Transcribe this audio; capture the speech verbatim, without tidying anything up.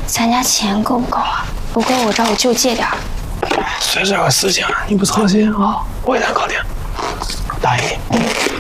咱家钱够不够啊？不够我找我舅借点儿。 随这个事情你不操心啊，我一定搞定。答应你。